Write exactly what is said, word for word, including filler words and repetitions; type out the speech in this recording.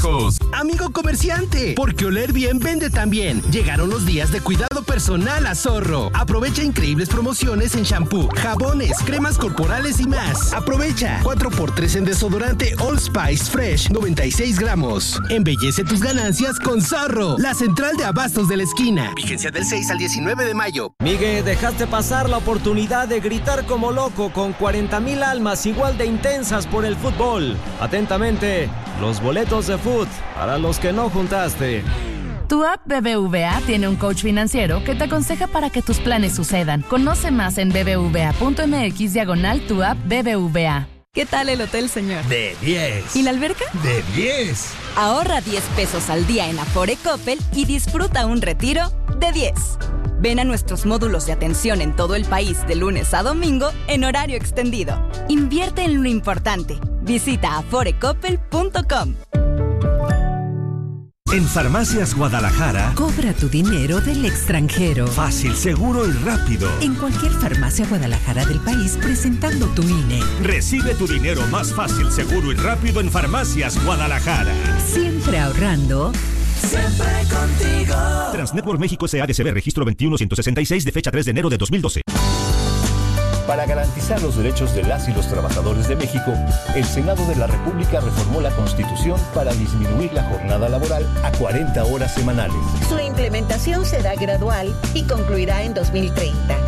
lejos. Amigo comerciante, porque oler bien vende también. Llegaron los días de cuidado personal a Zorro. Aprovecha increíbles promociones en shampoo, jabones, cremas corporales y más. Aprovecha cuatro por tres en desodorante Old Spice Fresh, noventa y seis gramos. Embellece tus ganancias con Zorro, la central de abastos de la esquina. Vigencia del seis al diecinueve de mayo. Migue, dejaste pasar la oportunidad de gritar como loco con cuarenta mil almas igual de intensas por el fútbol. Atentamente, los boletos de fut para los que no juntaste. Tu app B B V A tiene un coach financiero que te aconseja para que tus planes sucedan. Conoce más en bbva.mx diagonal tu app B B V A. ¿Qué tal el hotel, señor? De diez. ¿Y la alberca? De diez. Ahorra diez pesos al día en Afore Coppel y disfruta un retiro de diez. Ven a nuestros módulos de atención en todo el país de lunes a domingo en horario extendido. Invierte en lo importante. Visita afore coppel punto com. En Farmacias Guadalajara, cobra tu dinero del extranjero. Fácil, seguro y rápido. En cualquier farmacia Guadalajara del país, presentando tu I N E. Recibe tu dinero más fácil, seguro y rápido en Farmacias Guadalajara. Siempre ahorrando. Siempre contigo. Transnetwork México S A D C B, registro veintiuno ciento sesenta y seis de fecha tres de enero de dos mil doce. Para garantizar los derechos de las y los trabajadores de México, el Senado de la República reformó la Constitución para disminuir la jornada laboral a cuarenta horas semanales. Su implementación será gradual y concluirá en dos mil treinta.